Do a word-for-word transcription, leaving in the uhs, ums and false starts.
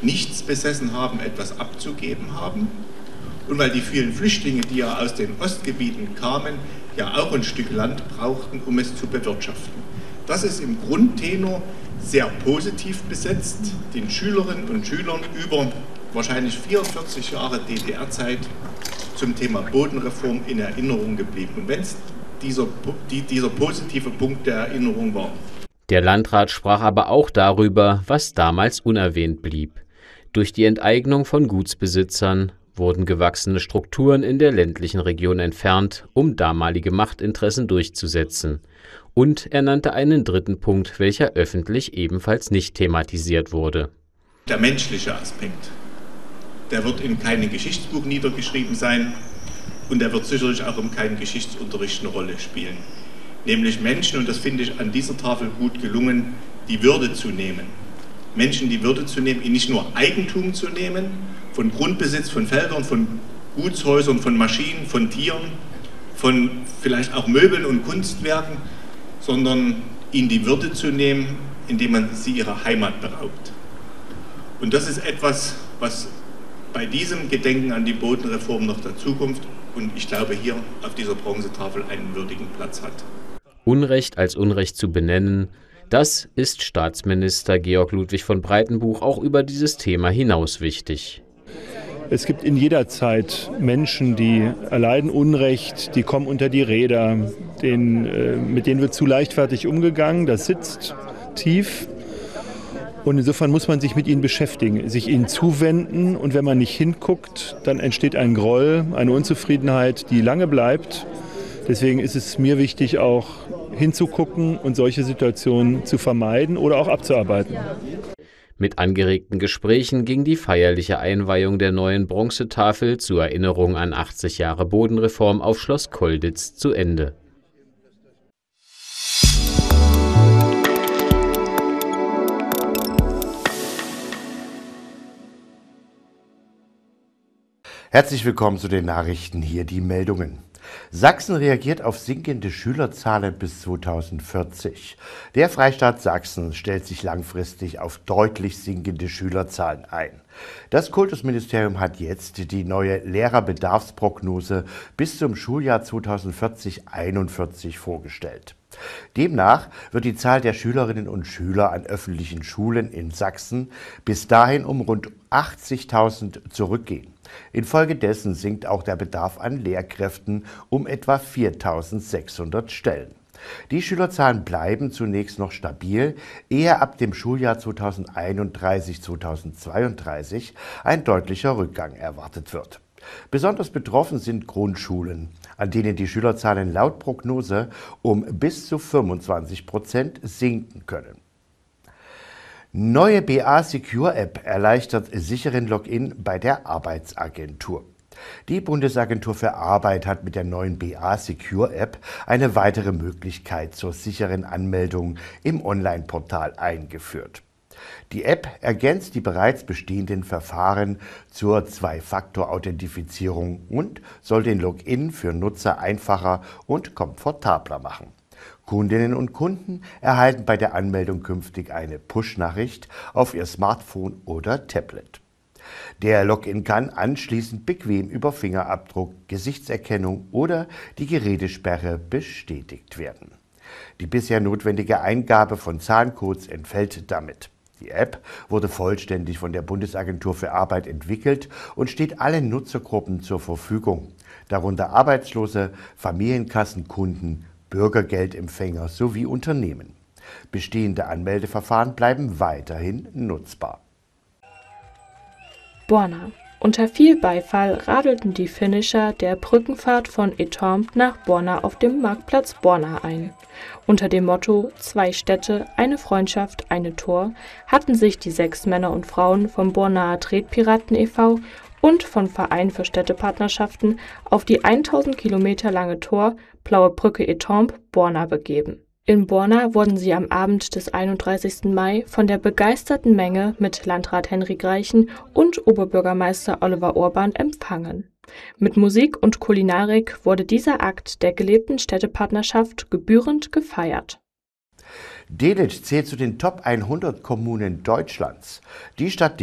nichts besessen haben, etwas abzugeben haben und weil die vielen Flüchtlinge, die ja aus den Ostgebieten kamen, ja auch ein Stück Land brauchten, um es zu bewirtschaften. Das ist im Grundtenor sehr positiv besetzt, den Schülerinnen und Schülern über wahrscheinlich vierundvierzig Jahre D D R-Zeit zum Thema Bodenreform in Erinnerung geblieben. Und wenn es dieser, die, dieser positive Punkt der Erinnerung war. Der Landrat sprach aber auch darüber, was damals unerwähnt blieb. Durch die Enteignung von Gutsbesitzern wurden gewachsene Strukturen in der ländlichen Region entfernt, um damalige Machtinteressen durchzusetzen. Und er nannte einen dritten Punkt, welcher öffentlich ebenfalls nicht thematisiert wurde. Der menschliche Aspekt. Der wird in keinem Geschichtsbuch niedergeschrieben sein und der wird sicherlich auch in keinem Geschichtsunterricht eine Rolle spielen. Nämlich Menschen, und das finde ich an dieser Tafel gut gelungen, die Würde zu nehmen. Menschen die Würde zu nehmen, ihnen nicht nur Eigentum zu nehmen, von Grundbesitz, von Feldern, von Gutshäusern, von Maschinen, von Tieren, von vielleicht auch Möbeln und Kunstwerken, sondern ihnen die Würde zu nehmen, indem man sie ihrer Heimat beraubt. Und das ist etwas, was bei diesem Gedenken an die Bodenreform noch der Zukunft und ich glaube hier auf dieser Bronzetafel einen würdigen Platz hat. Unrecht als Unrecht zu benennen, das ist Staatsminister Georg Ludwig von Breitenbuch auch über dieses Thema hinaus wichtig. Es gibt in jeder Zeit Menschen, die erleiden Unrecht, die kommen unter die Räder, den, äh, mit denen wird zu leichtfertig umgegangen, das sitzt tief. Und insofern muss man sich mit ihnen beschäftigen, sich ihnen zuwenden. Und wenn man nicht hinguckt, dann entsteht ein Groll, eine Unzufriedenheit, die lange bleibt. Deswegen ist es mir wichtig, auch hinzugucken und solche Situationen zu vermeiden oder auch abzuarbeiten. Mit angeregten Gesprächen ging die feierliche Einweihung der neuen Bronzetafel zur Erinnerung an achtzig Jahre Bodenreform auf Schloss Colditz zu Ende. Herzlich willkommen zu den Nachrichten, hier die Meldungen. Sachsen reagiert auf sinkende Schülerzahlen bis zweitausendvierzig. Der Freistaat Sachsen stellt sich langfristig auf deutlich sinkende Schülerzahlen ein. Das Kultusministerium hat jetzt die neue Lehrerbedarfsprognose bis zum Schuljahr zweitausendvierzig einundvierzig vorgestellt. Demnach wird die Zahl der Schülerinnen und Schüler an öffentlichen Schulen in Sachsen bis dahin um rund achtzigtausend zurückgehen. Infolgedessen sinkt auch der Bedarf an Lehrkräften um etwa viertausendsechshundert Stellen. Die Schülerzahlen bleiben zunächst noch stabil, ehe ab dem Schuljahr zweitausendeinunddreißig zweitausendzweiunddreißig ein deutlicher Rückgang erwartet wird. Besonders betroffen sind Grundschulen, an denen die Schülerzahlen laut Prognose um bis zu fünfundzwanzig Prozent sinken können. Neue B A Secure App erleichtert sicheren Login bei der Arbeitsagentur. Die Bundesagentur für Arbeit hat mit der neuen B A Secure App eine weitere Möglichkeit zur sicheren Anmeldung im Online-Portal eingeführt. Die App ergänzt die bereits bestehenden Verfahren zur Zwei-Faktor-Authentifizierung und soll den Login für Nutzer einfacher und komfortabler machen. Kundinnen und Kunden erhalten bei der Anmeldung künftig eine Push-Nachricht auf ihr Smartphone oder Tablet. Der Login kann anschließend bequem über Fingerabdruck, Gesichtserkennung oder die Gerätesperre bestätigt werden. Die bisher notwendige Eingabe von Zahlencodes entfällt damit. Die App wurde vollständig von der Bundesagentur für Arbeit entwickelt und steht allen Nutzergruppen zur Verfügung, darunter Arbeitslose, Familienkassenkunden, Bürgergeldempfänger sowie Unternehmen. Bestehende Anmeldeverfahren bleiben weiterhin nutzbar. Borna. Unter viel Beifall radelten die Finisher der Brückenfahrt von Étampes nach Borna auf dem Marktplatz Borna ein. Unter dem Motto »Zwei Städte, eine Freundschaft, eine Tor« hatten sich die sechs Männer und Frauen vom Bornaer Tretpiraten e V und vom Verein für Städtepartnerschaften auf die tausend Kilometer lange Tor Blaue Brücke Étampes Borna begeben. In Borna wurden sie am Abend des einunddreißigsten Mai von der begeisterten Menge mit Landrat Henrik Reichen und Oberbürgermeister Oliver Orban empfangen. Mit Musik und Kulinarik wurde dieser Akt der gelebten Städtepartnerschaft gebührend gefeiert. Delitzsch zählt zu den Top hundert Kommunen Deutschlands. Die Stadt